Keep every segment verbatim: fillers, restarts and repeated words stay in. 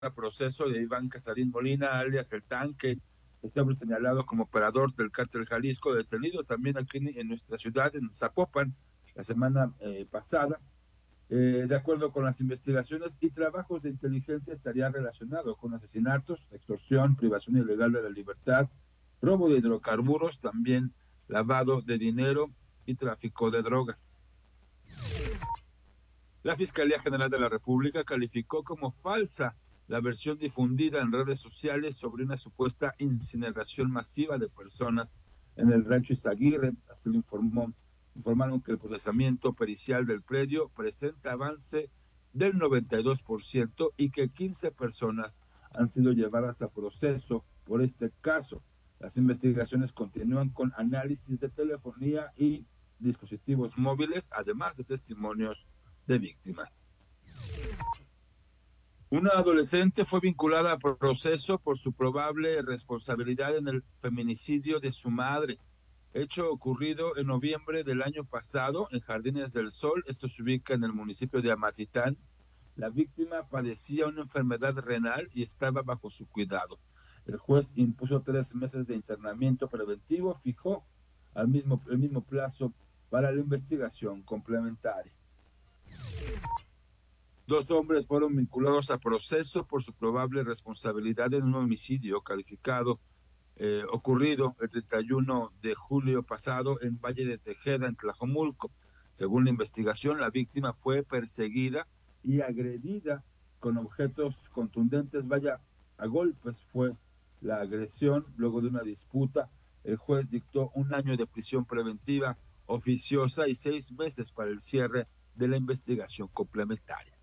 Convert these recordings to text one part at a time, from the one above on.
proceso de Iván Casarín Molina, alias El Tanque, este hombre señalado como operador del cártel Jalisco, detenido también aquí en, en nuestra ciudad, en Zapopan, la semana eh, pasada. Eh, de acuerdo con las investigaciones y trabajos de inteligencia, estaría relacionado con asesinatos, extorsión, privación ilegal de la libertad, robo de hidrocarburos, también lavado de dinero y tráfico de drogas. La Fiscalía General de la República calificó como falsa la versión difundida en redes sociales sobre una supuesta incineración masiva de personas en el rancho Izaguirre. Así lo informó. Informaron que el procesamiento pericial del predio presenta avance del noventa y dos por ciento y que quince personas han sido llevadas a proceso por este caso. Las investigaciones continúan con análisis de telefonía y dispositivos móviles, además de testimonios de víctimas. Una adolescente fue vinculada a proceso por su probable responsabilidad en el feminicidio de su madre, hecho ocurrido en noviembre del año pasado en Jardines del Sol. Esto se ubica en el municipio de Amatitán. La víctima padecía una enfermedad renal y estaba bajo su cuidado. El juez impuso tres meses de internamiento preventivo, fijó al mismo, el mismo plazo para la investigación complementaria. Dos hombres fueron vinculados a proceso por su probable responsabilidad en un homicidio calificado eh, ocurrido el treinta y uno de julio pasado en Valle de Tejeda, en Tlajomulco. Según la investigación, la víctima fue perseguida y agredida con objetos contundentes, vaya, a golpes fue la agresión. Luego de una disputa, el juez dictó un año de prisión preventiva oficiosa y seis meses para el cierre de la investigación complementaria.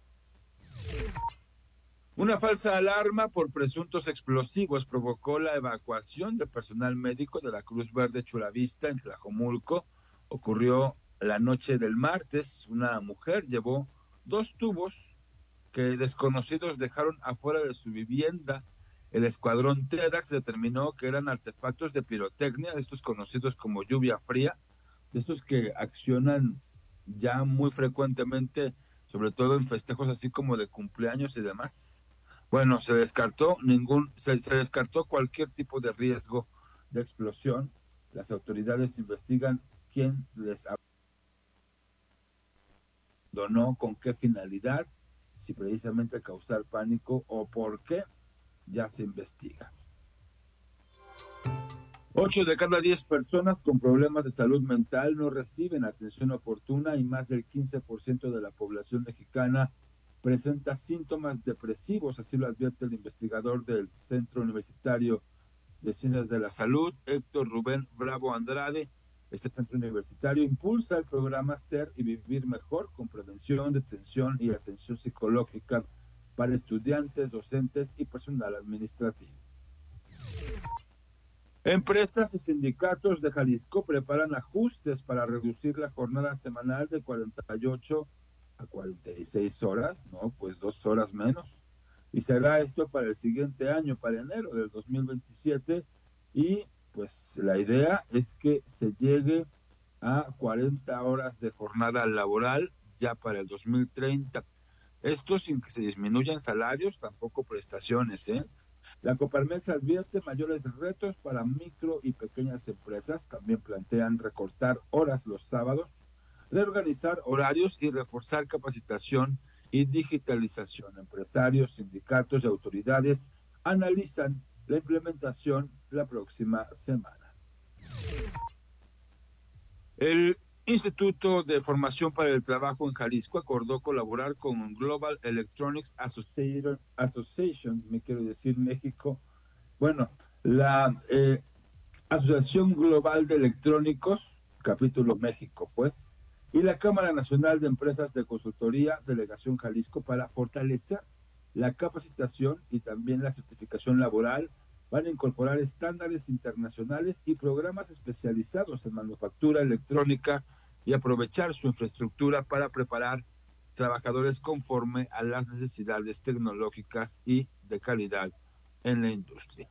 Una falsa alarma por presuntos explosivos provocó la evacuación de personal médico de la Cruz Verde Chulavista en Tlajomulco. Ocurrió la noche del martes. Una mujer llevó dos tubos que desconocidos dejaron afuera de su vivienda. El escuadrón TEDAX determinó que eran artefactos de pirotecnia, estos conocidos como lluvia fría, de estos que accionan ya muy frecuentemente, sobre todo en festejos así como de cumpleaños y demás. Bueno, se descartó ningún, se, se descartó cualquier tipo de riesgo de explosión. Las autoridades investigan quién les donó, con qué finalidad, si precisamente causar pánico o por qué, ya se investiga. Ocho de cada diez personas con problemas de salud mental no reciben atención oportuna y más del quince por ciento de la población mexicana presenta síntomas depresivos, así lo advierte el investigador del Centro Universitario de Ciencias de la Salud, Héctor Rubén Bravo Andrade. Este centro universitario impulsa el programa Ser y Vivir Mejor, con prevención, detención y atención psicológica para estudiantes, docentes y personal administrativo. Empresas y sindicatos de Jalisco preparan ajustes para reducir la jornada semanal de cuarenta y ocho a cuarenta y seis horas, ¿no? Pues dos horas menos. Y será esto para el siguiente año, para enero del dos mil veintisiete. Y pues la idea es que se llegue a cuarenta horas de jornada laboral ya para el dos mil treinta. Esto sin que se disminuyan salarios, tampoco prestaciones, ¿eh? La Coparmex advierte mayores retos para micro y pequeñas empresas. También plantean recortar horas los sábados, reorganizar horarios y reforzar capacitación y digitalización. Empresarios, sindicatos y autoridades analizan la implementación la próxima semana. El Instituto de Formación para el Trabajo en Jalisco acordó colaborar con Global Electronics Association, Association me quiero decir México, bueno, la eh, Asociación Global de Electrónicos, capítulo México, pues, y la Cámara Nacional de Empresas de Consultoría, Delegación Jalisco, para fortalecer la capacitación y también la certificación laboral. Van a incorporar estándares internacionales y programas especializados en manufactura electrónica y aprovechar su infraestructura para preparar trabajadores conforme a las necesidades tecnológicas y de calidad en la industria.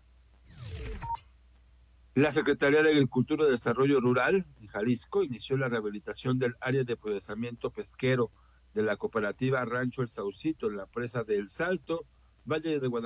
La Secretaría de Agricultura y Desarrollo Rural de Jalisco inició la rehabilitación del área de procesamiento pesquero de la cooperativa Rancho El Saucito en la presa de El Salto, Valle de Guadalupe.